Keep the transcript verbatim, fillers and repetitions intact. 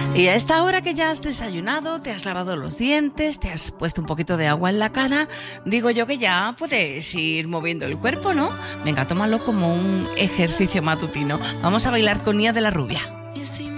Y a esta hora que ya has desayunado, te has lavado los dientes, te has puesto un poquito de agua en la cara, digo yo que ya puedes ir moviendo el cuerpo, ¿no? Venga, tómalo como un ejercicio matutino. Vamos a bailar con Nia de la Rubia.